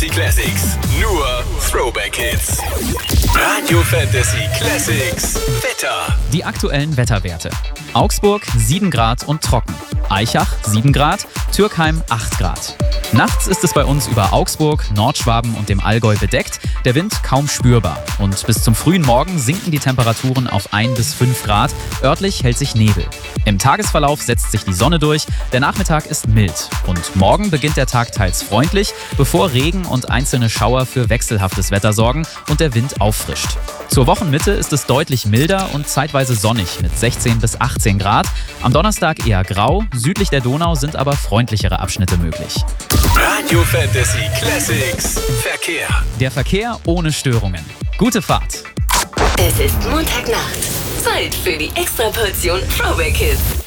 Fantasy Classics. Nur Throwback Hits. Radio Fantasy Classics. Wetter. Die aktuellen Wetterwerte. Augsburg 7 Grad und trocken. Aichach 7 Grad, Türkheim 8 Grad. Nachts ist es bei uns über Augsburg, Nordschwaben und dem Allgäu bedeckt, der Wind kaum spürbar. Und bis zum frühen Morgen sinken die Temperaturen auf 1 bis 5 Grad, örtlich hält sich Nebel. Im Tagesverlauf setzt sich die Sonne durch, der Nachmittag ist mild. Und morgen beginnt der Tag teils freundlich, bevor Regen und einzelne Schauer für wechselhaftes Wetter sorgen und der Wind auffrischt. Zur Wochenmitte ist es deutlich milder und zeitweise sonnig mit 16 bis 18 Grad. Am Donnerstag eher grau, südlich der Donau sind aber freundlichere Abschnitte möglich. Radio Fantasy Classics. Verkehr. Der Verkehr ohne Störungen. Gute Fahrt! Es ist Montagnacht. Zeit für die Extraportion Throwback Hits.